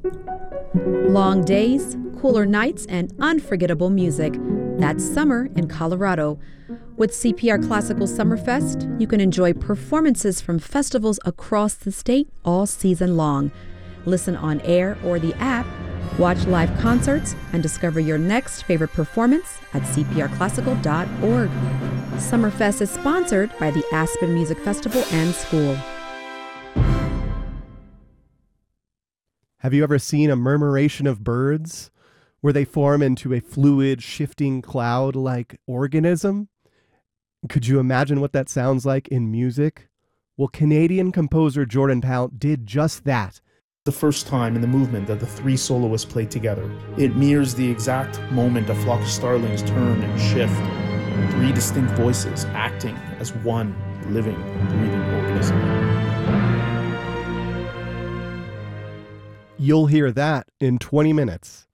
Long days, cooler nights, and unforgettable music. That's summer in Colorado. With CPR Classical Summerfest, you can enjoy performances from festivals across the state all season long. Listen on air or the app, watch live concerts, and discover your next favorite performance at cprclassical.org. Summerfest is sponsored by the Aspen Music Festival and School. Have you ever seen a murmuration of birds where they form into a fluid, shifting cloud-like organism? Could you imagine what that sounds like in music? Well, Canadian composer Jordan Powell did just that. The first time in the movement that the three soloists played together. It mirrors the exact moment a flock of starlings turn and shift. Three distinct voices acting as one living, breathing organism. You'll hear that in 20 minutes.